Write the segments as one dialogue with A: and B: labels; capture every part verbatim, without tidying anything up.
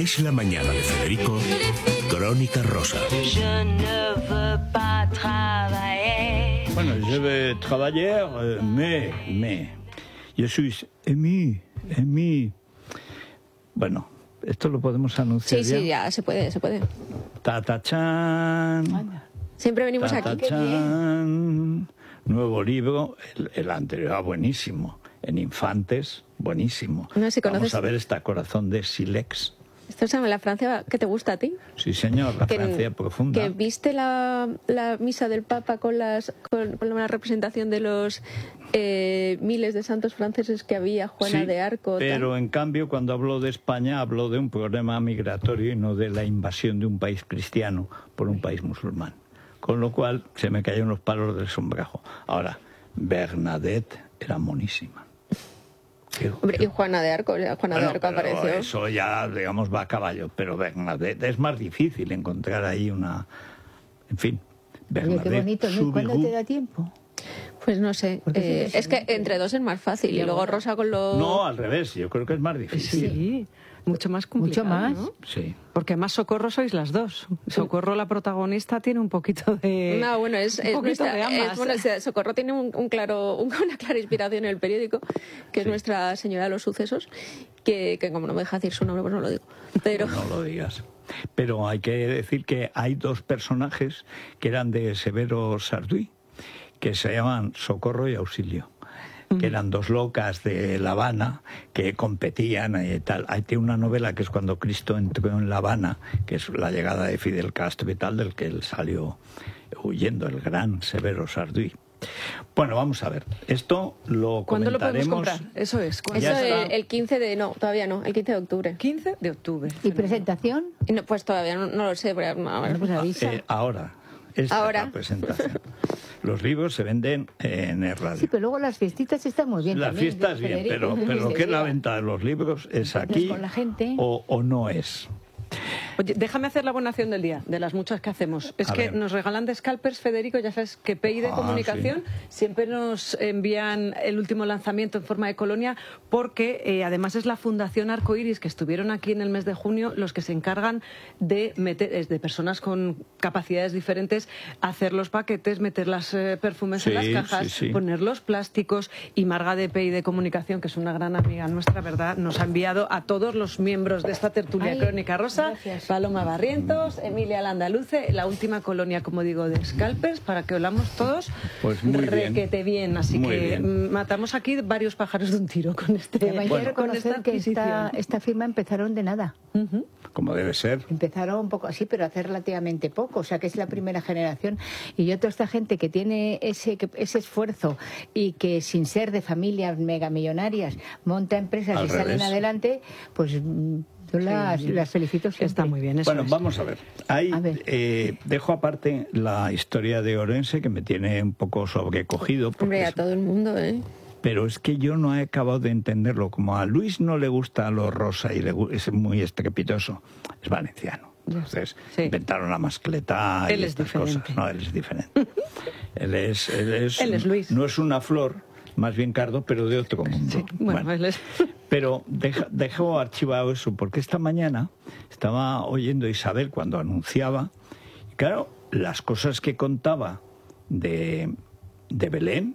A: Es la mañana de Federico, Crónica Rosa.
B: Bueno, je vais travailler, mais, mais, je suis ému, ému. Bueno, esto lo podemos anunciar.
C: Sí,
B: ya.
C: sí, ya se puede, se puede.
B: Ta-ta-chan.
C: Siempre venimos aquí.
B: Ta-ta-chan. Nuevo libro, el, el anterior era buenísimo. En Infantes, buenísimo.
C: No sé si
B: Vamos
C: conoces.
B: a ver esta Corazón de Silex.
C: Esto es la Francia que te gusta a ti.
B: Sí, señor, la
C: Que-
B: Francia profunda.
C: Que viste la, la misa del Papa con las con, con la representación de los eh, miles de santos franceses que había, Juana
B: Sí,
C: de Arco. tal.
B: pero en cambio cuando habló de España habló de un problema migratorio y no de la invasión de un país cristiano por un país musulmán. Con lo cual se me cayeron los palos del sombrajo. Ahora, Bernadette era monísima. Qué-
C: Hombre,
B: qué-
C: y Juana de Arco, Juana
B: Bueno,
C: de Arco
B: pero
C: apareció.
B: eso ya, digamos, va a caballo. Pero Bernadette es más difícil encontrar ahí una... En fin,
D: Oye,
B: Bernadette
D: qué bonito, ¿no? ¿Y ¿Cuándo
B: Soubirous.
D: te da tiempo?
C: Pues no sé.
D: Porque
C: eh,
D: sí, sí,
C: es que
D: sí.
C: entre dos es más fácil. Y luego Rosa con los.
B: No, al revés, yo creo que es más difícil.
E: Sí, mucho más complicado,
D: Mucho más.
E: ¿no?
B: Sí.
E: Porque además Socorro sois las dos. Socorro, la protagonista, tiene un poquito de...
C: No, bueno, es,
E: un
C: es
E: poquito
C: nuestra-
E: de ambas.
C: es- bueno, es- Socorro tiene un, un claro, un- una clara inspiración en el periódico, que es
B: Sí.
C: Nuestra Señora de los Sucesos, que, que como no me deja decir su nombre, pues no lo digo. Pero
B: No lo digas. Pero hay que decir que hay dos personajes que eran de Severo Sarduy, que se llaman Socorro y Auxilio, que eran dos locas de La Habana que competían y tal. Hay tiene una novela que es cuando Cristo entró en La Habana, que es la llegada de Fidel Castro y tal, del que él salió huyendo, el gran Severo Sarduy. Bueno, vamos a ver. Esto lo
E: ¿Cuándo lo podemos
B: comentaremos.
E: comprar? Eso es. ¿cuándo?
B: Ya
C: eso
B: está.
C: el, el quince de. No, todavía no, el quince de octubre.
E: quince de octubre.
D: ¿Y presentación?
C: Y no, pues todavía no, no lo sé. Pero, a ver.
D: Bueno, pues avisa.
B: Eh, ahora. Esta
C: Ahora.
B: es la presentación. Los libros se venden en el radio.
D: Sí, pero luego las fiestitas están muy bien.
B: La
D: también,
B: fiesta es bien,
D: Federico,
B: pero,
D: que
B: pero
D: se
B: ¿qué es la
D: diga.
B: venta de los libros? ¿Es aquí
D: con la gente.
B: o, o no es?
E: Oye, déjame hacer la buena acción del día, de las muchas que hacemos. Es
B: A
E: que
B: ver.
E: nos regalan de scalpers, Federico, ya sabes que P I de
B: Ah,
E: Comunicación siempre nos envían el último lanzamiento en forma de colonia, porque eh, además es la Fundación Arcoiris, que estuvieron aquí en el mes de junio, los que se encargan de meter, es de personas con capacidades diferentes, hacer los paquetes, meter los eh, perfumes en las
B: Sí,
E: cajas,
B: sí, sí.
E: poner los plásticos, y Marga de P I de Comunicación, que es una gran amiga nuestra, ¿verdad?, nos ha enviado a todos los miembros de esta tertulia
D: Ay,
E: Crónica Rosa,
D: gracias.
E: Paloma Barrientos, Emilia Landaluce, la última colonia, como digo, de scalpers, para que olamos todos
B: Pues muy bien.
E: requete bien. Así
B: Muy
E: que
B: bien.
E: mm, matamos aquí varios pájaros de un tiro con este.
D: Además, hay que
E: con
D: reconocer
E: esta
D: que esta,
E: adquisición.
D: esta firma empezaron de nada.
E: Ujú.
B: Como debe ser.
D: Empezaron un poco así, pero hace relativamente poco. O sea, que es la primera generación. Y yo, toda esta gente que tiene ese, que- ese esfuerzo y que sin ser de familias megamillonarias monta empresas
B: Al
D: y salen
B: revés.
D: adelante, pues mm, yo las,
E: Sí,
D: las felicito siempre.
E: Está muy bien, eso
B: Bueno,
E: es.
B: vamos a ver. Ahí
D: A ver.
B: eh, dejo aparte la historia de Orense, que me tiene un poco sobrecogido. porque
C: Hombre, a
B: es-
C: todo el mundo, ¿eh?
B: Pero es que yo no he acabado de entenderlo. Como a Luis no le gusta lo rosa y le gu- es muy estrepitoso, es valenciano. Entonces
E: Sí.
B: inventaron la mascleta y
E: Él es
B: estas
E: diferente.
B: cosas. No, él es diferente. él es, él es,
E: Él es Luis.
B: No es una flor, más bien cardo, pero de otro mundo.
E: Sí, bueno, él es-
B: Pero deja- dejo archivado eso, porque esta mañana estaba oyendo a Isabel cuando anunciaba, y claro, las cosas que contaba de, de Belén,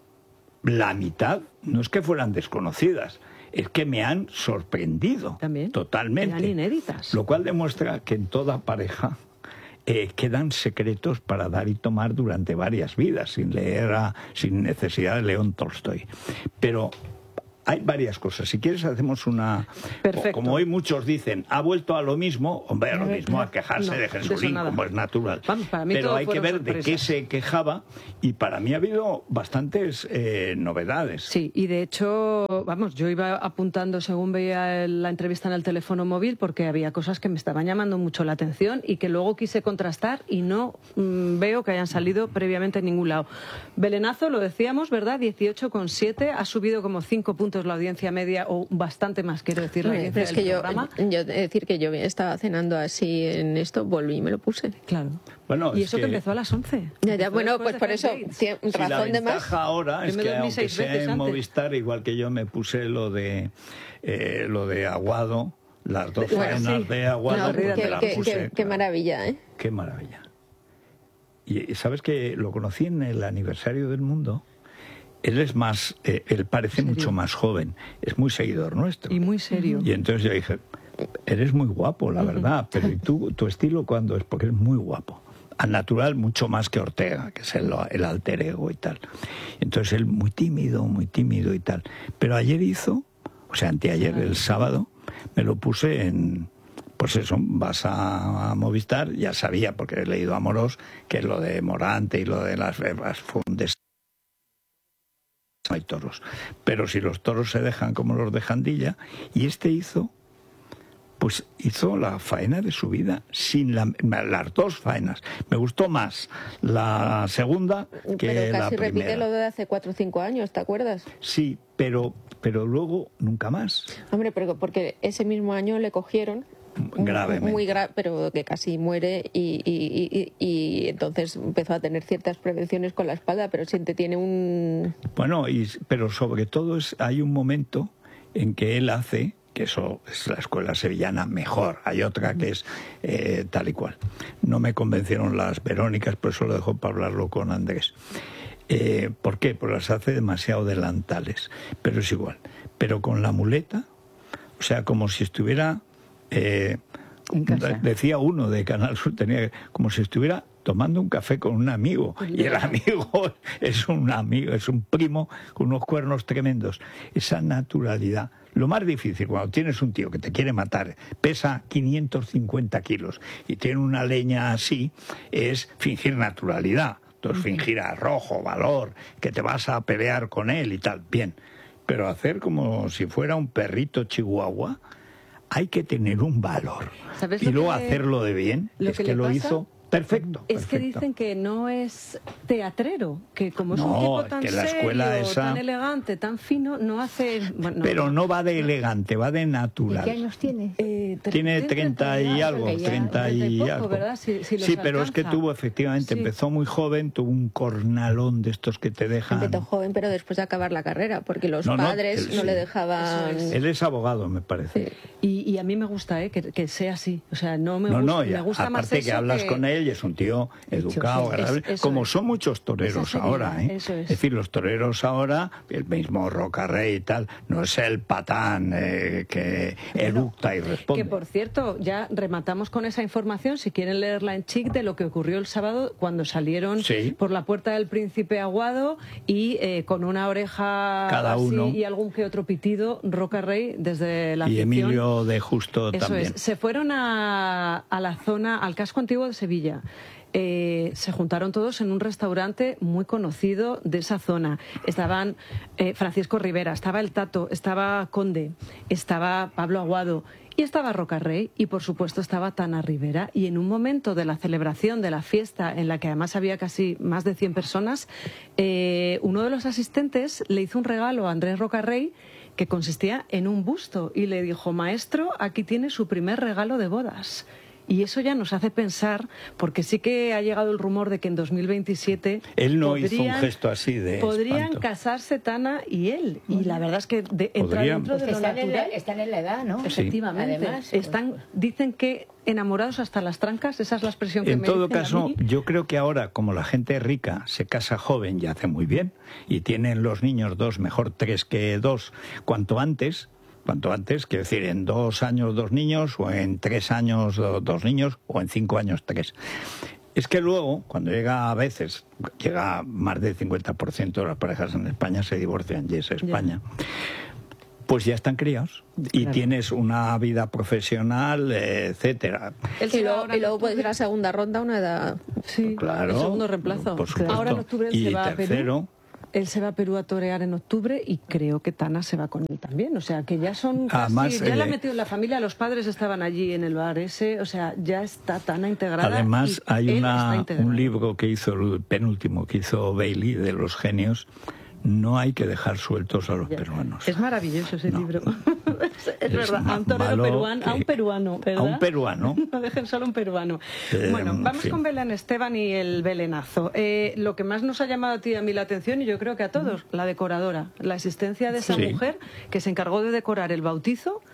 B: la mitad no es que fueran desconocidas, es que me han sorprendido
E: También.
B: totalmente.
E: Eran inéditas.
B: Lo cual demuestra que en toda pareja eh, quedan secretos para dar y tomar durante varias vidas, sin leer, a- sin necesidad de León Tolstoy. Pero hay varias cosas. Si quieres hacemos una...
E: Perfecto.
B: Como hoy muchos dicen, ha vuelto a lo mismo, hombre, a lo mismo, a quejarse
E: No,
B: de
E: de eso
B: Jesulín,
E: nada.
B: como es natural.
E: Vamos, para mí
B: Pero
E: todo
B: hay que
E: fueron
B: ver de qué
E: sorpresas.
B: se quejaba, y para mí ha habido bastantes eh, novedades.
E: Sí, y de hecho, vamos, yo iba apuntando según veía el- la entrevista en el teléfono móvil, porque había cosas que me estaban llamando mucho la atención y que luego quise contrastar y no mm, veo que hayan salido previamente en ningún lado. Belenazo, lo decíamos, ¿verdad? dieciocho coma siete, ha subido como cinco puntos la audiencia media, o bastante más, quiero decir, la
C: Hombre,
E: audiencia
C: pero es
E: del
C: que yo,
E: programa.
C: yo he de decir que yo estaba cenando así en esto, volví y me lo puse.
E: Claro.
B: Bueno,
E: y
B: es
E: eso que...
B: que-
E: empezó a las once.
C: Ya, ya,
E: Empezó
C: bueno,
E: después
C: pues
E: de
C: por
E: First
C: eso,
E: Dates.
C: cien-
B: Si la
C: razón de más.
B: ventaja ahora
E: Yo
B: es
E: me
B: que
E: dormí
B: aunque
E: seis
B: sea
E: veces
B: en
E: antes.
B: Movistar, igual que yo me puse lo de eh, lo de Aguado, las dos
C: Bueno,
B: faenas
E: sí.
B: de Aguado,
C: No,
B: pues
C: qué,
B: me las
C: qué-
B: puse,
C: qué- qué
B: claro.
C: maravilla, ¿eh?
B: Qué maravilla. Y sabes que lo conocí en el aniversario del mundo. Él es más, eh, él parece
E: ¿En serio?
B: mucho más joven, es muy seguidor nuestro.
E: Y muy serio.
B: Y entonces yo dije, eres muy guapo, la verdad, pero ¿y tú, tu estilo cuándo es? Porque eres muy guapo. Al natural, mucho más que Ortega, que es el, el alter ego y tal. Entonces él muy tímido, muy tímido y tal. Pero ayer hizo, o sea, anteayer, el sábado, me lo puse en... Pues eso, vas a, a Movistar, ya sabía, porque he leído a Morós, que es lo de Morante y lo de las, las fundes. No hay toros. Pero si los toros se dejan como los de Jandilla, y este hizo, pues hizo la faena de su vida, sin la, las dos faenas. Me gustó más la segunda que
C: Pero
B: la
C: casi repite
B: primera.
C: lo de hace cuatro o cinco años, ¿te acuerdas?
B: Sí, pero, pero luego nunca más.
C: Hombre, pero porque ese mismo año le cogieron
B: Gravemente.
C: muy grave, pero que casi muere y, y, y, y entonces empezó a tener ciertas prevenciones con la espalda, pero siempre tiene un...
B: Bueno, y, pero sobre todo es, hay un momento en que él hace, que eso es la escuela sevillana mejor, hay otra que es eh, tal y cual. No me convencieron las Verónicas, por eso lo dejo para hablarlo con Andrés. Eh, ¿Por qué? Pues las hace demasiado delantales, pero es igual. Pero con la muleta, o sea, como si estuviera... Eh,
D: En casa.
B: decía uno de Canal Sur, tenía como si estuviera tomando un café con un amigo, y el amigo es un amigo, es un primo con unos cuernos tremendos. Esa naturalidad. Lo más difícil cuando tienes un tío que te quiere matar, pesa quinientos cincuenta kilos y tiene una leña así, es fingir naturalidad. Entonces fingir arrojo, valor, que te vas a pelear con él y tal, bien. Pero hacer como si fuera un perrito chihuahua, hay que tener un valor.
E: ¿Sabes
B: Y
E: lo
B: luego
E: que-
B: hacerlo de bien,
E: lo
B: es
E: que
B: que
E: le
B: lo
E: pasa?
B: hizo perfecto.
E: Es que
B: perfecto.
E: dicen que no es teatrero, que como es un
B: No,
E: tipo tan
B: que la
E: serio,
B: escuela esa-
E: tan elegante, tan fino, no hace... bueno,
B: Pero no va de elegante, va de
D: ¿Y
B: natural.
D: qué años tiene?
E: Eh, tre-
B: Tiene treinta y algo,
D: porque ya-
B: treinta y
E: poco,
B: algo.
E: ¿verdad? Si- si los
B: Sí, pero es que
E: alcanza.
B: tuvo, efectivamente,
E: Sí.
B: empezó muy joven, tuvo un cornalón de estos que te dejan...
C: Empezó joven, pero después de acabar la carrera, porque los
B: No, no,
C: padres
B: él
C: no
B: sí.
C: le dejaban...
E: Eso es.
B: Él es abogado, me parece.
C: Sí.
E: Y, y a mí me gusta eh, que, que sea así. O sea, no me
B: No,
E: gusta,
B: no,
E: me
B: ya,
E: gusta más
B: aparte
E: eso
B: que hablas
E: que-
B: con él y es un tío educado,
E: sí.
B: agradable,
E: Es- eso
B: como
E: es.
B: son muchos toreros
E: Esa
B: ahora,
E: seriedad,
B: ¿eh?
E: eso es.
B: Es decir, los toreros ahora, el mismo Rocarrey y tal, no es el patán eh, que eructa y responde.
E: Que por cierto, ya rematamos con esa información, si quieren leerla en Chic, de lo que ocurrió el sábado cuando salieron
B: Sí.
E: por la puerta del Príncipe Aguado y eh, con una oreja
B: Cada
E: así
B: uno.
E: y algún que otro pitido, Roca Rey desde la
B: Y
E: afición.
B: Emilio de Justo
E: Eso
B: también.
E: es, se fueron a, a la zona, al casco antiguo de Sevilla. Eh, se juntaron todos en un restaurante muy conocido de esa zona. Estaban eh, Francisco Rivera, estaba el Tato, estaba Conde, estaba Pablo Aguado y estaba Roca Rey y por supuesto estaba Tana Rivera. Y en un momento de la celebración de la fiesta, en la que además había casi más de cien personas, eh, uno de los asistentes le hizo un regalo a Andrés Roca Rey que consistía en un busto y le dijo: maestro, aquí tiene su primer regalo de bodas. Y eso ya nos hace pensar, porque sí que ha llegado el rumor de que en dos mil veintisiete
B: Él no hizo un
E: podrían-
B: gesto así de
E: podrían
B: espanto.
E: casarse Tana y él. Y la verdad es que de, entra
B: Podrían.
E: dentro
D: Es
E: de
D: que
E: lo
D: están, en la,
E: natural.
D: están en la edad, ¿no?
B: Sí.
E: Efectivamente.
D: Además, pues,
E: Están, dicen que enamorados hasta las trancas, esa es la expresión que
B: En
E: me
B: todo
E: dicen a
B: caso,
E: mí.
B: yo creo que ahora, como la gente rica se casa joven y hace muy bien, y tienen los niños dos, mejor tres que dos, cuanto antes, cuanto antes, quiero decir, en dos años dos niños, o en tres años dos niños, o en cinco años tres. Es que luego, cuando llega a veces, llega más del cincuenta por ciento de las parejas en España se divorcian, y es España. Pues ya están criados y
E: Claro.
B: tienes una vida profesional, eh, etcétera.
E: Él se
C: Y
E: va
C: luego,
E: ahora en
C: y luego puede
E: octubre.
C: ser la segunda ronda a una edad...
E: Sí,
B: Claro,
E: el segundo reemplazo.
B: por supuesto.
E: Ahora en octubre él
B: Y
E: se va a Perú.
B: tercero.
E: Él se va a Perú a torear en octubre y creo que Tana se va con él también. O sea, que ya son casi...
B: Además,
E: ya la ha
B: eh,
E: metido en la familia, los padres estaban allí en el bar ese, o sea, ya está Tana integrada.
B: Además,
E: y
B: hay
E: él
B: una,
E: está integrado.
B: un libro que hizo, el penúltimo que hizo Bailey, de los genios. No hay que dejar sueltos a los
E: Ya.
B: peruanos.
E: Es maravilloso ese
B: No.
E: libro. es,
B: Es
E: verdad, a
B: más
E: un torero
B: malo
E: peruano, a
B: que-
E: un peruano, ¿verdad?
B: A un peruano.
E: No dejen solo un peruano.
B: Eh,
E: bueno,
B: en
E: vamos
B: fin.
E: con Belén Esteban y el belenazo. Eh, lo que más nos ha llamado a ti y a mí la atención, y yo creo que a todos, la decoradora. La existencia de esa
B: Sí.
E: mujer que se encargó de decorar el bautizo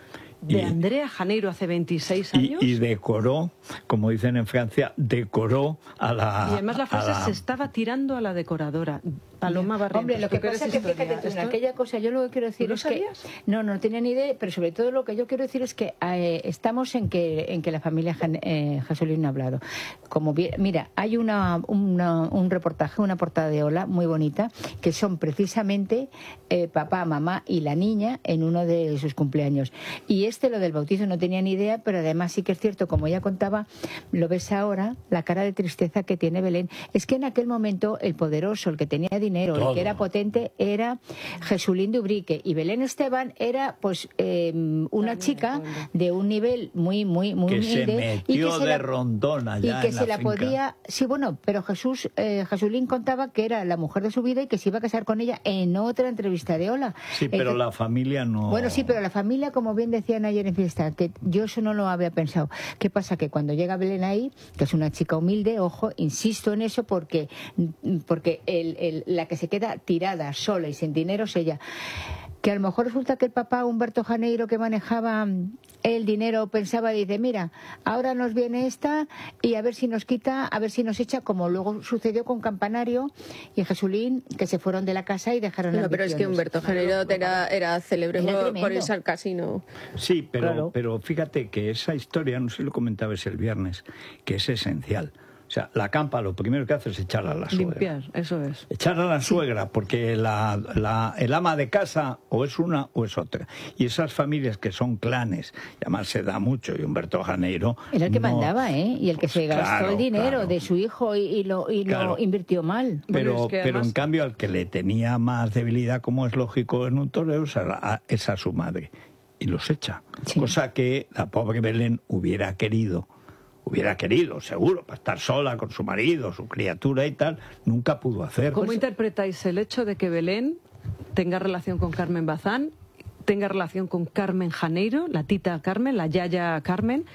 E: de
B: y,
E: Andrea Janeiro hace veintiséis años.
B: Y, y decoró, como dicen en Francia, decoró a la...
E: Y además la frase
B: la...
E: se estaba tirando a la decoradora. Paloma Barrientos.
D: Hombre, lo que pasa es que, fíjate, tú, en aquella cosa, yo lo que quiero decir
E: ¿No
D: es
E: sabías?
D: que... No, no tenía ni idea, pero sobre todo lo que yo quiero decir es que eh, estamos en que en que la familia eh, Jesulín ha hablado. Como bien, mira, hay una, una, un reportaje, una portada de Hola muy bonita, que son precisamente eh, papá, mamá y la niña en uno de sus cumpleaños. Y este, lo del bautizo, no tenía ni idea, pero además sí que es cierto, como ella contaba, lo ves ahora, la cara de tristeza que tiene Belén. Es que en aquel momento el poderoso, el que tenía dinero, Todo. el que era potente, era Jesulín de Ubrique, y Belén Esteban era pues eh, una chica de un nivel muy muy muy
B: que
D: humilde
B: se
D: y que
B: de
D: se la,
B: rondón allá
D: y que
B: en
D: se
B: la
D: la
B: finca.
D: podía, sí, bueno, pero Jesús eh, Jesulín contaba que era la mujer de su vida y que se iba a casar con ella en otra entrevista de Hola.
B: Sí, pero
D: eh,
B: la familia no.
D: Bueno, sí, pero la familia, como bien decían ayer en fiesta, que yo eso no lo había pensado. ¿Qué pasa? Que cuando llega Belén ahí, que es una chica humilde, ojo, insisto en eso porque porque el, el, la que se queda tirada, sola y sin dinero es ella. Que a lo mejor resulta que el papá Humberto Janeiro, que manejaba el dinero, pensaba y dice, mira, ahora nos viene esta y a ver si nos quita, a ver si nos echa, como luego sucedió con Campanario y Jesulín, que se fueron de la casa y dejaron las
C: No, pero es que Humberto Janeiro era, era célebre
D: Era
C: por,
D: tremendo.
C: por irse al casino.
B: Sí, pero,
D: Claro.
B: pero fíjate que esa historia, no sé si lo comentabas el viernes, que es esencial. O sea, la campa lo primero que hace es echarla a la suegra.
E: Limpiar, eso es.
B: Echarla a la suegra, porque la, la, el ama de casa o es una o es otra. Y esas familias que son clanes, y además se da mucho, y Humberto Janeiro...
D: Era el que
B: no,
D: mandaba, ¿eh? Y el que se gastó
B: claro,
D: el dinero
B: claro.
D: de su hijo y, y lo, y
B: Claro.
D: lo invirtió mal.
B: Pero,
E: Bueno, es que
B: pero
E: además-
B: en cambio al que le tenía más debilidad, como es lógico en un toreo, es a, es a su madre. Y los echa.
D: Sí.
B: Cosa que la pobre Belén hubiera querido, hubiera querido, seguro, para estar sola con su marido, su criatura y tal, nunca pudo hacer.
E: ¿Cómo
B: Pues,
E: interpretáis el hecho de que Belén tenga relación con Carmen Bazán, tenga relación con Carmen Janeiro, la tita Carmen, la yaya Carmen,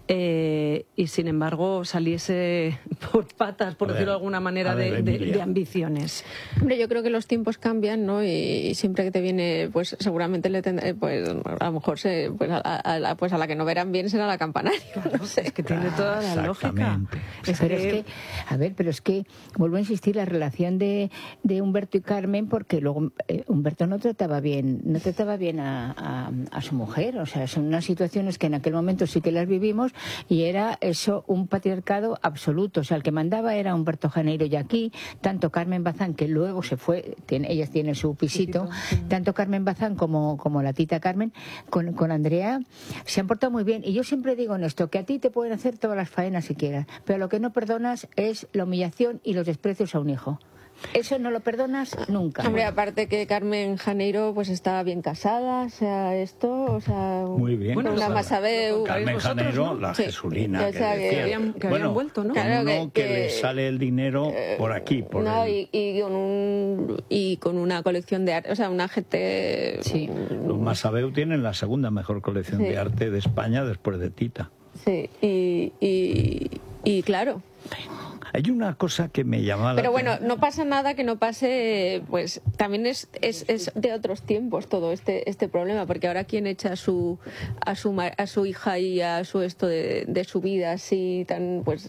E: eh, y sin embargo saliese por patas, por
B: A ver,
E: decirlo de alguna manera,
B: a ver,
E: de, de-
B: Emilia.
E: de ambiciones?
C: Hombre, yo creo que los tiempos cambian, ¿no? Y, y siempre que te viene, pues seguramente le tendré, pues a lo mejor se, pues, a, a la, pues a la que no verán bien será la Campanario, no sé.
E: Es que tiene toda la lógica.
B: Exactamente.
E: Es
D: pero
E: que-
D: es que, a ver, pero es que, vuelvo a insistir, la relación de, de Humberto y Carmen, porque luego eh, Humberto no trataba bien, no trataba bien a, a, a su mujer, o sea, son unas situaciones que en aquel momento sí que las vivimos y era eso, un patriarcado absoluto, o sea, el que mandaba era Humberto Janeiro y aquí, tanto Carmen Bazán, que luego se fue, tiene, ellas tienen su pisito, tanto Carmen Bazán como, como la tita Carmen, con, con Andrea, se han portado muy bien. Y yo siempre digo en esto, que a ti te pueden hacer todas las faenas si quieras, pero lo que no perdonas es la humillación y los desprecios a un hijo. Eso no lo perdonas nunca.
C: Hombre, aparte que Carmen Janeiro pues estaba bien casada, o sea, esto, o sea,
B: Muy bien.
C: con
E: Bueno,
C: una
E: lo-
C: masabeu.
B: Carmen
E: vosotros,
B: Janeiro,
E: ¿no?
B: la
C: Sí.
B: Jesulina,
C: O
B: que,
C: sea, que
B: decía.
E: habían- que habían
B: Bueno,
E: vuelto, ¿no?
B: con
C: Claro,
B: uno
C: que-
B: que,
C: que-
B: le sale el dinero por aquí, por
C: No,
B: el-
C: y, y con un y con una colección de arte, o sea, una gente
D: Sí.
B: Los Masabeu tienen la segunda mejor colección
C: Sí.
B: de arte de España después de Tita.
C: sí, y, y, y claro.
B: Hay una cosa que me llamaba la
C: Pero bueno,
B: atención.
C: no pasa nada que no pase, pues también es, es, es de otros tiempos todo este este problema, porque ahora quién echa a su a su ma- a su hija y a su esto de, de su vida así tan pues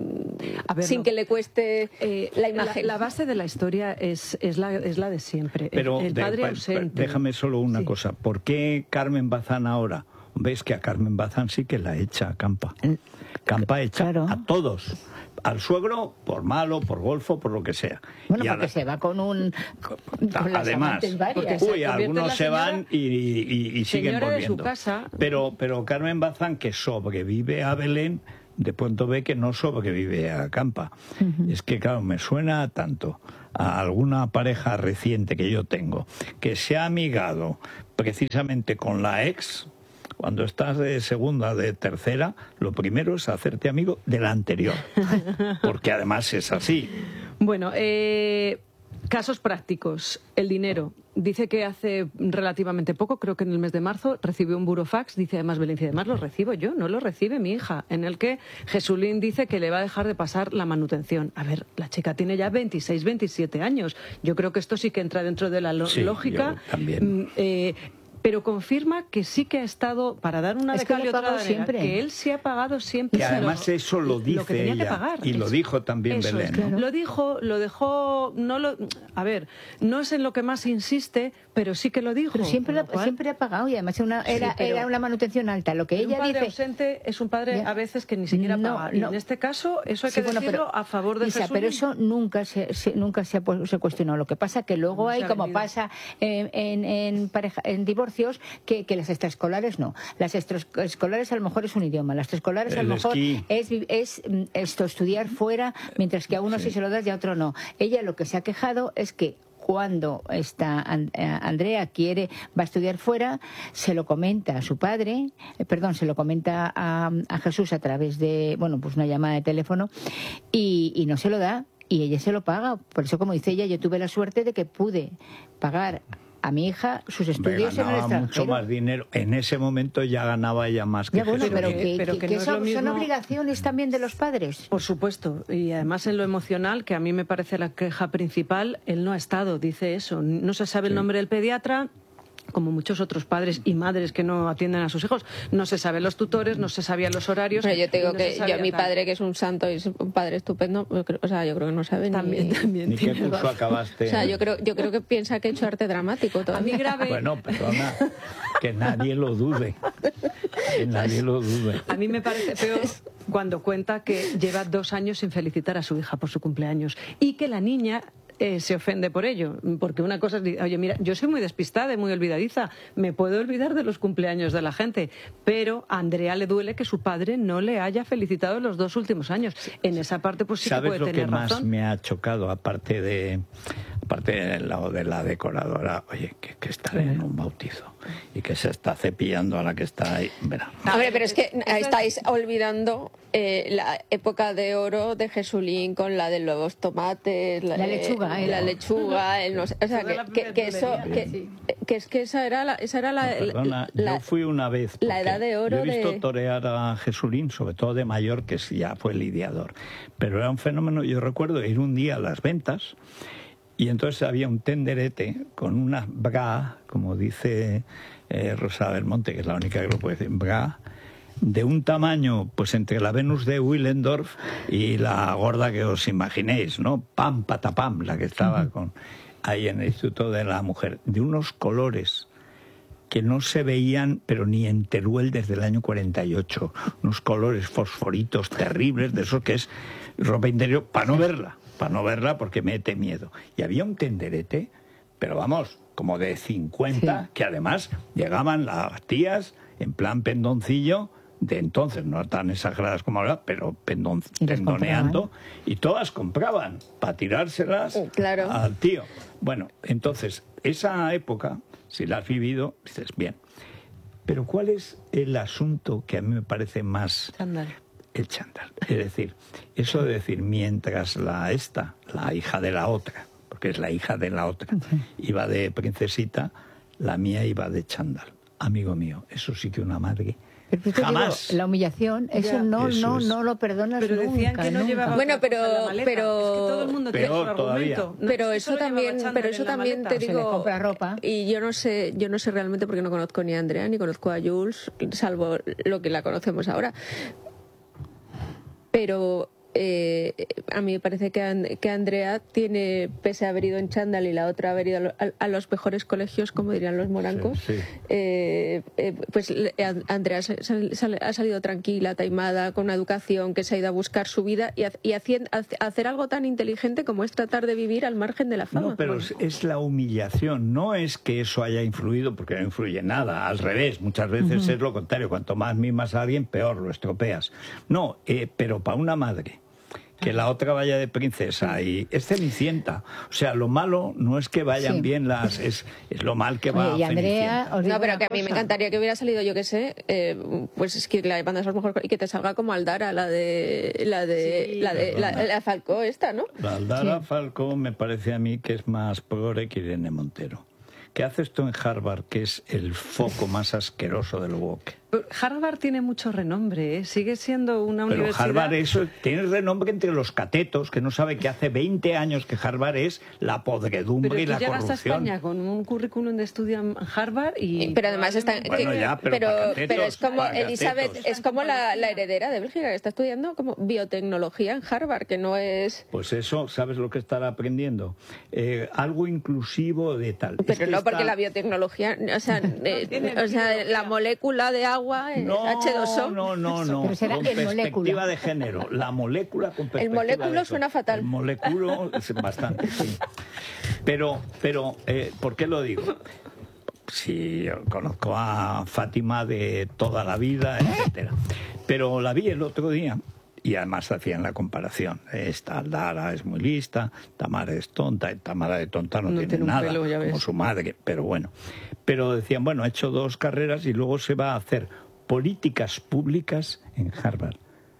C: mm,
E: A ver,
C: sin
E: no.
C: que le cueste
E: Eh,
C: la imagen.
E: La, base de la historia es, es, la, es la de siempre.
B: Pero
E: el, el
B: de-
E: padre
B: pa-
E: ausente.
B: déjame solo una
E: Sí.
B: cosa. ¿Por qué Carmen Bazán ahora? Ves que a Carmen Bazán sí que la echa a Campa. Campa echa
D: Claro.
B: a todos. Al suegro por malo, por golfo, por lo que sea.
D: Bueno,
B: Y a
D: porque
B: la-
D: se va con un... Con, con las
B: Además,
D: amantes varias.
E: porque se
B: uy,
E: convierte en
B: algunos
E: la
B: se
E: señora-
B: van y, y- y siguen
E: señora de su
B: volviendo.
E: casa.
B: Pero, pero Carmen Bazán, que sobrevive a Belén, de pronto ve que no sobrevive a Campa. Es que, claro, me suena tanto a alguna pareja reciente que yo tengo, que se ha amigado precisamente con la ex. Cuando estás de segunda, de tercera, lo primero es hacerte amigo de la anterior. Porque además es así.
E: Bueno, eh, casos prácticos. El dinero. Dice que hace relativamente poco, creo que en el mes de marzo, recibió un burofax. Dice además Belén, y además lo recibo yo, no lo recibe mi hija. En el que Jesulín dice que le va a dejar de pasar la manutención. A ver, la chica tiene ya veintiséis, veintisiete años. Yo creo que esto sí que entra dentro de la lo-
B: Sí,
E: lógica.
B: yo también.
E: Mm, eh, pero confirma que sí que ha estado, para dar una
D: Es
E: de
D: que
E: cal y
D: lo ha
E: otra
D: pagado
E: de arena,
D: siempre.
E: que él sí ha pagado siempre.
B: Y además
E: lo,
B: eso lo dice
E: lo que tenía
B: ella,
E: que pagar.
B: y lo dijo también
E: Eso
B: Belén,
E: es,
B: ¿no?
E: claro. Lo dijo, lo dejó, no lo, a ver, no es en lo que más insiste, pero sí que lo dijo.
D: Pero siempre,
E: con
D: lo-
E: lo cual-
D: siempre ha pagado y además una,
E: Sí,
D: era,
E: pero-
D: era una manutención alta. Lo que
E: Pero un
D: ella
E: padre
D: dice...
E: ausente es un padre
D: Ya.
E: a veces que ni siquiera
D: No,
E: paga. Y
D: no.
E: en este caso, eso hay
D: Sí,
E: que
D: bueno,
E: decirlo
D: pero-
E: a favor de
D: Isa,
E: Jesús.
D: pero eso nunca se, se- nunca se ha, pu- se ha cuestionado. Lo que pasa que luego
E: No se
D: hay,
E: ha
D: como
E: vendido.
D: pasa en, en, en pareja, en divorcios, que, que las extraescolares no. Las extraescolares a lo mejor es un idioma. Las extraescolares a
B: El
D: lo mejor
B: esquí.
D: es, vi- es mm, esto, estudiar fuera, mientras que a uno sí. se lo das y a otro no. Ella lo que se ha quejado es que cuando esta An- eh, Andrea quiere va a estudiar fuera, se lo comenta a su padre, eh, perdón, se lo comenta a, a Jesús a través de, bueno, pues una llamada de teléfono y, y no se lo da y ella se lo paga. Por eso, como dice ella, yo tuve la suerte de que pude pagar a mi hija sus
B: Hombre,
D: estudios en el
B: ganaba
D: extranjero.
B: mucho más dinero. En ese momento ya ganaba ella más que
D: Ya, bueno,
B: Jesús.
D: pero
E: que-
D: que,
E: pero
D: que-
E: que
D: que
E: no es
D: son,
E: lo mismo-
D: son obligaciones también de los padres.
E: Por supuesto, y además en lo emocional, que a mí me parece la queja principal, él no ha estado, dice eso. No se sabe el nombre del pediatra, como muchos otros padres y madres que no atienden a sus hijos. No se saben los tutores, no se sabían los horarios.
C: Pero yo te digo
E: y no se
C: que yo
E: sabía
C: a mi
E: tal.
C: padre, que es un santo y es un padre estupendo, yo creo- o sea, yo creo que no sabe
E: También,
C: ni...
E: también.
B: ¿Ni qué
E: tiene
B: curso
E: razón.
B: acabaste?
C: O sea, yo creo, yo creo que piensa que he hecho arte dramático
E: A mí
C: todavía.
E: grave...
B: Bueno, perdona, que nadie lo dude. Que nadie lo dude.
E: A mí me parece peor cuando cuenta que lleva dos años sin felicitar a su hija por su cumpleaños y que la niña eh, se ofende por ello. Porque una cosa es, oye, mira, yo soy muy despistada y muy olvidadiza, me puedo olvidar de los cumpleaños de la gente, pero a Andrea le duele que su padre no le haya felicitado los dos últimos años. En esa parte pues sí que
B: ¿Sabes
E: puede
B: lo que
E: tener
B: más
E: razón.
B: me ha chocado? Aparte de aparte del lado de la decoradora, oye, que, que está en un bautizo y que se está cepillando a la que está ahí. Verá.
C: Hombre, pero es que
E: Esa es-
C: estáis olvidando eh, la época de oro de Jesulín con la de los tomates,
D: La lechuga,
C: eh,
D: ¿eh?
C: la lechuga, el no sé, o sea,
E: Toda la
C: que, que- que eso,
E: verdulería,
C: que,
E: sí.
C: que es que esa era la, esa era la,
B: No, perdona,
C: la-
B: yo fui una vez.
C: la
B: porque
C: edad de oro
B: yo he visto
C: de-
B: torear a Jesulín, sobre todo de mayor, que sí, ya fue lidiador. Pero era un fenómeno. Yo recuerdo ir un día a las ventas y entonces había un tenderete con una bra, como dice eh, Rosa Belmonte, que es la única que lo puede decir, bra, de un tamaño, pues entre la Venus de Willendorf y la gorda que os imaginéis, ¿no? Pam, patapam, la que estaba con ahí en el Instituto de la Mujer, de unos colores que no se veían, pero ni en Teruel desde el año cuarenta y ocho. Unos colores fosforitos terribles, de esos que es ropa interior, para no verla, para no verla porque mete miedo. Y había un tenderete, pero vamos, como de cincuenta,
D: Sí.
B: que además llegaban las tías en plan pendoncillo, de entonces, no tan exageradas como ahora, pero pendon,
D: Y las
B: pendoneando, y todas compraban para tirárselas
C: Claro.
B: al tío. Bueno, entonces, esa época, si la has vivido, dices, bien. Pero ¿cuál es el asunto que a mí me parece más...
E: Chándal.
B: El chándal. Es decir, eso de decir, mientras la esta, la hija de la otra, porque es la hija de la otra, iba de princesita, la mía iba de chándal. Amigo mío, eso sí que una madre...
D: Pero pues te digo,
B: Jamás.
D: la humillación, eso
E: Ya.
D: no,
B: Eso
D: no,
B: es.
D: no lo perdonas
E: Pero decían
D: nunca,
E: que no
D: nunca.
E: llevaba
C: Bueno,
E: otra cosa
C: pero-
E: en la maleta.
C: pero-
E: Es que todo el mundo tiene
B: Peor
E: su
B: todavía.
E: argumento. No
C: Pero
E: es que
C: eso
E: solo llevaba
C: también,
E: chándal
C: pero
E: en
C: eso
E: la
C: también
E: maleta.
C: te
D: Se le
C: digo,
D: compra ropa.
C: y yo no sé, yo no sé realmente porque no conozco ni a Andrea ni conozco a Jules, salvo lo que la conocemos ahora. Pero eh, a mí me parece que, And- que Andrea tiene, pese a haber ido en chándal y la otra haber ido a, lo- a- a los mejores colegios, como dirían los morancos,
B: Sí, sí.
C: eh, eh, pues le- An- Andrea sal- sal- sal- ha salido tranquila, taimada, con una educación, que se ha ido a buscar su vida y, ha- y hacien- hace- hacer algo tan inteligente como es tratar de vivir al margen de la fama.
B: No, pero es, es la humillación, no es que eso haya influido, porque no influye nada, al revés, muchas veces es lo contrario, cuanto más mimas a alguien, peor lo estropeas. No, eh, pero para una madre, que la otra vaya de princesa y es Cenicienta, o sea, lo malo no es que vayan
D: Sí.
B: bien las, es, es lo mal que va
D: Oye, y Andrea,
B: Cenicienta.
D: os digo
C: No, pero
D: una
C: que a mí me
D: cosa.
C: encantaría que hubiera salido, yo qué sé, eh, pues es que la mandas a los mejores y que te salga como Aldara, la de la de
E: Sí.
C: la de la,
B: Perdona.
C: la Falcó esta, ¿no?
B: La Aldara Falcó me parece a mí que es más progre que Irene Montero. ¿Qué hace esto en Harvard, que es el foco más asqueroso del woke?
E: Harvard tiene mucho renombre, ¿eh? Sigue siendo una
B: Pero
E: universidad...
B: Harvard eso tiene renombre entre los catetos, que no saben que hace veinte años que Harvard es la podredumbre
E: pero
B: y la
E: tú llegas
B: corrupción.
E: a España con un currículum de estudio en Harvard y...
C: Pero además está...
B: Bueno,
C: que-
B: ya, pero
C: pero,
B: para catetos,
C: pero es como
B: para
C: Elizabeth,
B: catetos.
C: es como la, la heredera de Bélgica, que está estudiando como biotecnología en Harvard, que no es...
B: Pues eso, ¿sabes lo que estará aprendiendo? Eh, algo inclusivo de tal. Es
C: Pero
B: que
C: no, porque
B: está-
C: la biotecnología, o sea, eh,
E: tiene
C: o sea,
E: biología.
C: la molécula de agua es
B: No,
C: hache dos o.
B: no, no, no.
D: Pero será
B: con
D: el
B: perspectiva
D: molécula.
B: de género. La molécula con perspectiva
C: moléculo
B: de eso.
C: suena fatal.
B: El moléculo es bastante, sí. Pero, pero eh, ¿por qué lo digo? Sí, yo conozco a Fátima de toda la vida, etcétera. Pero la vi el otro día y además hacían la comparación. Esta Aldara es muy lista, Tamara es tonta, y Tamara de tonta no,
E: No
B: tiene,
E: tiene un
B: nada,
E: pelo, ya ves.
B: como su madre, pero bueno. Pero decían, bueno, ha hecho dos carreras y luego se va a hacer políticas públicas en Harvard.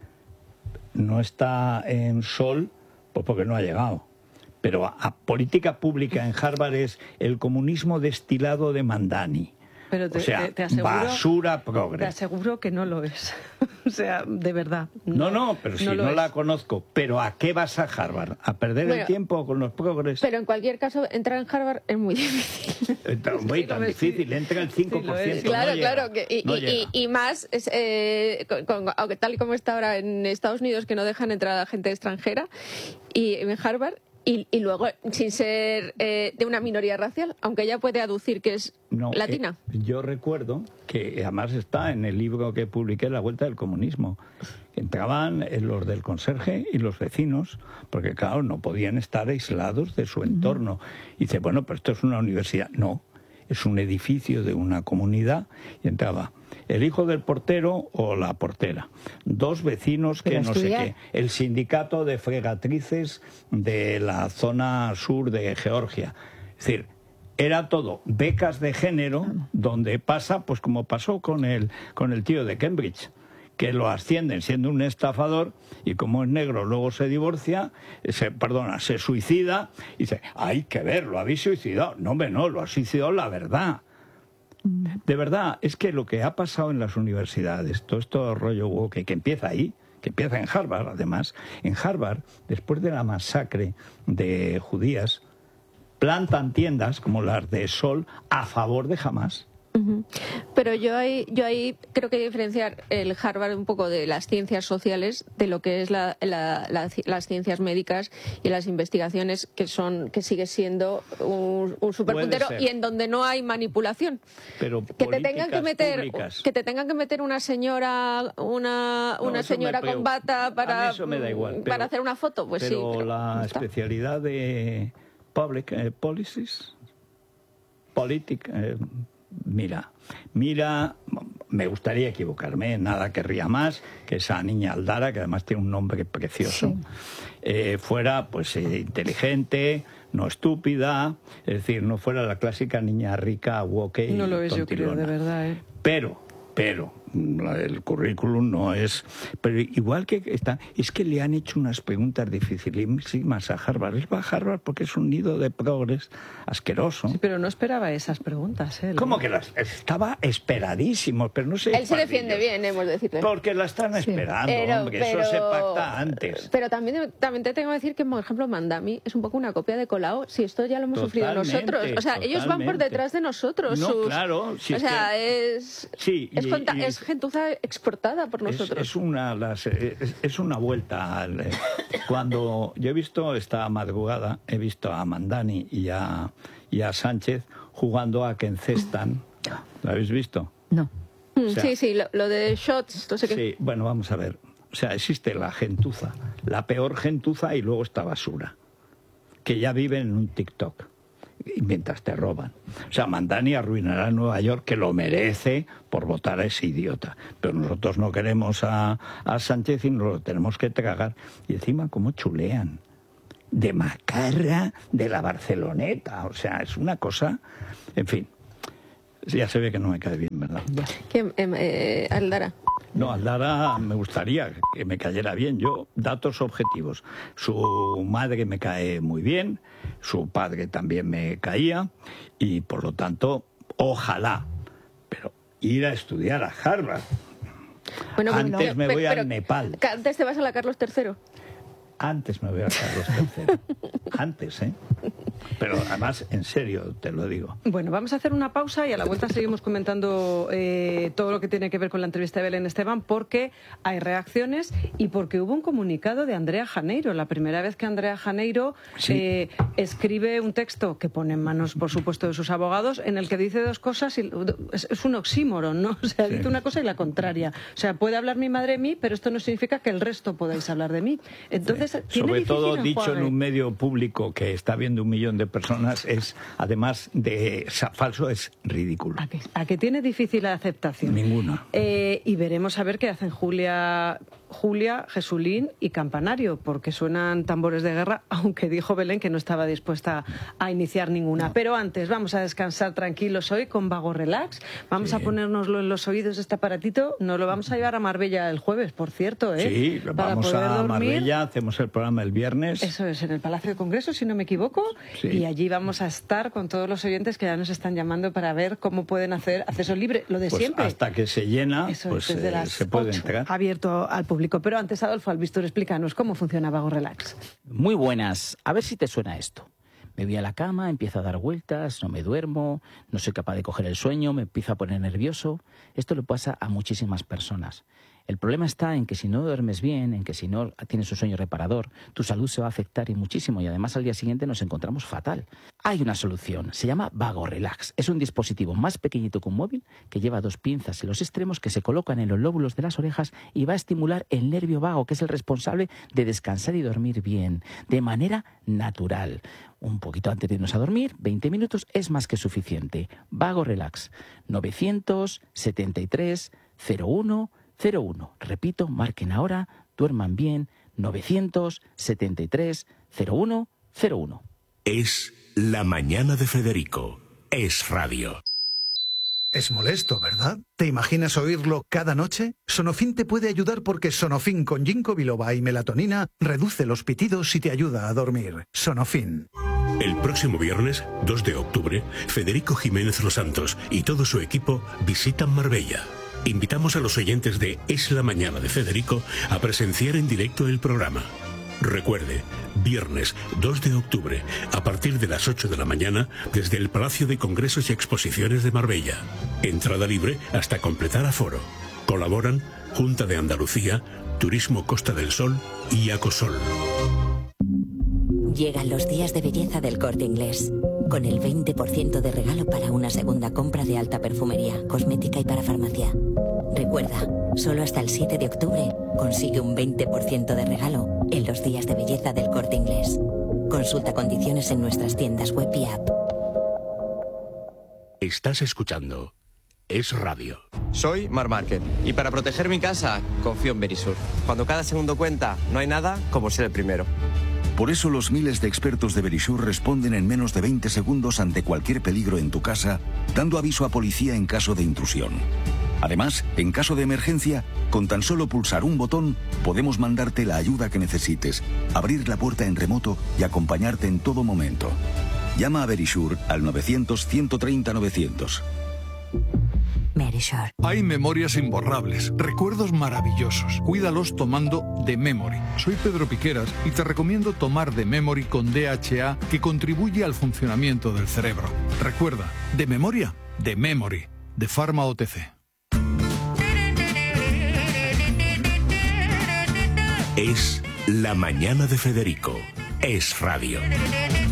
B: No está en Sol, pues porque no ha llegado. Pero a, a política pública en Harvard es el comunismo destilado de Mandani.
E: Pero te,
B: o sea,
E: te- te aseguro,
B: basura
E: te
B: progre.
E: aseguro que no lo es. O sea, de verdad.
B: No, no, pero si no,
E: lo
B: la
E: es.
B: conozco. ¿Pero a qué vas a Harvard? ¿A perder
C: Bueno,
B: el tiempo con los progres?
C: Pero en cualquier caso, entrar en Harvard es muy difícil.
B: Eh, tan- muy tan
E: Hombre, sí.
B: difícil, entra el cinco por ciento.
E: Sí,
B: no
C: Claro,
B: llega,
C: claro, que, y,
B: no
C: y-
B: llega.
C: y- y más, es, eh, con- con- aunque tal y como está ahora en Estados Unidos, que no dejan entrar a gente extranjera, y en Harvard, y, y luego sin ser eh, de una minoría racial, aunque ella puede aducir que es
B: No,
C: latina.
B: eh, yo recuerdo que además está en el libro que publiqué, La Vuelta del Comunismo. Entraban eh, los del conserje y los vecinos, porque claro, no podían estar aislados de su entorno. Y dice, bueno, pero esto es una universidad. No, es un edificio de una comunidad. Y entraba el hijo del portero o la portera, dos vecinos que
D: Pero
B: no sé
D: estudiar-
B: qué, el sindicato de fregatrices de la zona sur de Georgia. Es decir, era todo becas de género, donde pasa, pues como pasó con el, con el tío de Cambridge, que lo ascienden siendo un estafador y como es negro luego se divorcia, se, perdona, se suicida y dice, hay que ver, lo habéis suicidado. No, hombre, no, lo ha suicidado la verdad. De verdad, es que lo que ha pasado en las universidades, todo esto rollo woke, que empieza ahí, que empieza en Harvard, además, en Harvard, después de la masacre de judías, plantan tiendas como las de Sol a favor de Hamas.
C: Ujú. Pero yo ahí, yo ahí creo que hay que diferenciar el Harvard un poco de las ciencias sociales de lo que es la, la- la- las ciencias médicas y las investigaciones que son que sigue siendo un, un superpuntero
B: Puede ser.
C: y en donde no hay manipulación.
B: Pero
C: Que te tengan que
B: políticas
C: meter
B: públicas.
C: que te tengan que meter una señora una,
B: No,
C: una
B: eso me
C: señora
B: preo-
C: con bata
B: A
C: para
B: mí eso me da igual,
C: para
B: pero-
C: hacer una foto, pues
B: pero
C: sí. pero
B: la
C: ya está.
B: especialidad de public eh, policies, politic, eh, mira, mira, me gustaría equivocarme, nada querría más que esa niña Aldara, que además tiene un nombre precioso,
D: Sí.
B: eh, fuera pues eh, inteligente, no estúpida, es decir, no fuera la clásica niña rica, woke y
E: No lo es, yo creo,
B: tontilona.
E: de verdad, ¿eh?
B: Pero, pero, el currículum no es... Pero igual que está... Es que le han hecho unas preguntas dificilísimas a Harvard. Él va a Harvard porque es un nido de progres asqueroso.
E: Sí, pero no esperaba esas preguntas, ¿eh?
B: ¿Cómo que las...? Estaba esperadísimo, pero no sé...
C: Él se defiende
B: pardillos.
C: bien, hemos de decirle.
B: Porque la están esperando,
C: Pero-
B: hombre.
C: pero-
B: Eso se pacta antes.
C: Pero también, también te tengo que decir que, por ejemplo, Mandami es un poco una copia de Colau. Si esto ya lo hemos sufrido
B: Totalmente,
C: nosotros. O sea, ellos van por
B: totalmente.
C: detrás de nosotros.
B: No,
C: sus-
B: claro, si
C: o
B: es
C: sea,
B: que-
C: es,
B: Sí,
C: es,
B: y-
C: conta-
B: y-
C: es gentuza exportada por
B: Es,
C: nosotros.
B: es una las- es, es una vuelta al, eh, cuando yo he visto esta madrugada, he visto a Mandani y a, y a Sánchez jugando a que encestan. ¿Lo habéis visto?
D: No.
C: Mm,
B: o sea-
C: sí, sí, lo, lo de shots, no sé qué.
B: Sí, bueno, vamos a ver. O sea, existe la gentuza, la peor gentuza y luego esta basura, que ya vive en un TikTok y mientras te roban. O sea, Mandani arruinará Nueva York, que lo merece por votar a ese idiota. Pero nosotros no queremos a, a Sánchez y nos lo tenemos que tragar. Y encima, ¿cómo chulean? De macarra de la Barceloneta. O sea, es una cosa... En fin, ya se ve que no me cae bien, ¿verdad?
C: Que, em, eh, Aldara.
B: No, Aldara me gustaría que me cayera bien. Yo, datos objetivos. Su madre me cae muy bien, su padre también me caía y por lo tanto, ojalá. Pero ir a estudiar a Harvard.
C: Bueno,
B: Antes
C: bueno,
B: me
C: pe-
B: voy
C: pero
B: al Nepal.
C: Antes te vas a la Carlos tercero.
B: Antes me voy a Carlos tercero. Antes, ¿eh? Pero además, en serio, te lo digo.
E: Bueno, vamos a hacer una pausa y a la vuelta seguimos comentando eh, todo lo que tiene que ver con la entrevista de Belén Esteban, porque hay reacciones y porque hubo un comunicado de Andrea Janeiro, la primera vez que Andrea Janeiro
B: Sí.
E: eh, escribe un texto que pone en manos, por supuesto, de sus abogados, en el que dice dos cosas y es, es un oxímoron, ¿no? O sea,
B: Sí.
E: dice una cosa y la contraria. O sea, puede hablar mi madre de mí, pero esto no significa que el resto podáis hablar de mí. Entonces, ¿tiene
B: Sobre
E: difícil
B: todo dicho
E: enjuague?
B: en un medio público que está viendo un millón de personas, es, además de sa- falso, es ridículo.
E: ¿A que, a que tiene difícil la aceptación?
B: Ninguna.
E: Eh, y veremos a ver qué hacen Julia, Julia, Jesulín y Campanario, porque suenan tambores de guerra, aunque dijo Belén que no estaba dispuesta a iniciar ninguna. Pero antes, vamos a descansar tranquilos hoy con Vago Relax. Vamos
B: Sí.
E: a ponérnoslo en los oídos, este aparatito. Nos lo vamos a llevar a Marbella el jueves, por cierto, ¿eh?
B: Sí,
E: Para
B: vamos
E: poder
B: a
E: dormir.
B: Marbella, hacemos el programa el viernes.
E: Eso es, en el Palacio de Congresos, si no me equivoco.
B: Sí.
E: Y allí vamos a estar con todos los oyentes que ya nos están llamando para ver cómo pueden hacer acceso libre, lo de
B: Pues
E: siempre.
B: hasta que se llena,
E: Eso
B: pues
E: es, desde
B: eh,
E: las
B: se puede
E: ocho,
B: entregar.
E: abierto al público. Pero antes, Adolfo Albistur, explícanos cómo funciona Vago Relax.
F: Muy buenas. A ver si te suena esto. Me voy a la cama, empiezo a dar vueltas, no me duermo, no soy capaz de coger el sueño, me empiezo a poner nervioso. Esto le pasa a muchísimas personas. El problema está en que si no duermes bien, en que si no tienes un sueño reparador, tu salud se va a afectar y muchísimo, y además al día siguiente nos encontramos fatal. Hay una solución, se llama Vago Relax. Es un dispositivo más pequeñito que un móvil que lleva dos pinzas en los extremos que se colocan en los lóbulos de las orejas y va a estimular el nervio vago, que es el responsable de descansar y dormir bien, de manera natural. Un poquito antes de irnos a dormir, veinte minutos es más que suficiente. Vago Relax, novecientos setenta y tres cero uno cero uno. Repito, marquen ahora, duerman bien, novecientos setenta y tres cero uno cero uno.
A: Es La Mañana de Federico. Es radio.
G: Es molesto, ¿verdad? ¿Te imaginas oírlo cada noche? Sonofin te puede ayudar porque Sonofin con ginkgo biloba y melatonina reduce los pitidos y te ayuda a dormir. Sonofin.
A: El próximo viernes, dos de octubre, Federico Jiménez Los Santos y todo su equipo visitan Marbella. Invitamos a los oyentes de Es la Mañana de Federico a presenciar en directo el programa. Recuerde, viernes dos de octubre, a partir de las ocho de la mañana, desde el Palacio de Congresos y Exposiciones de Marbella. Entrada libre hasta completar aforo. Colaboran Junta de Andalucía, Turismo Costa del Sol y Acosol.
H: Llegan los días de belleza del Corte Inglés, con el veinte por ciento de regalo para una segunda compra de alta perfumería, cosmética y para farmacia. Recuerda, solo hasta el siete de octubre consigue un veinte por ciento de regalo en los días de belleza del Corte Inglés. Consulta condiciones en nuestras tiendas web y app.
A: Estás escuchando Es Radio.
I: Soy Mar Márquez y para proteger mi casa confío en Verisur. Cuando cada segundo cuenta, no hay nada como ser el primero.
J: Por eso los miles de expertos de Verisur responden en menos de veinte segundos ante cualquier peligro en tu casa, dando aviso a policía en caso de intrusión. Además, en caso de emergencia, con tan solo pulsar un botón, podemos mandarte la ayuda que necesites, abrir la puerta en remoto y acompañarte en todo momento. Llama a Verisur al novecientos, ciento treinta, novecientos.
H: Verisur.
K: Hay memorias imborrables, recuerdos maravillosos. Cuídalos tomando The Memory. Soy Pedro Piqueras y te recomiendo tomar The Memory con D H A, que contribuye al funcionamiento del cerebro. Recuerda, de memoria, The Memory, de Pharma O T C.
A: Es La Mañana de Federico. Es radio.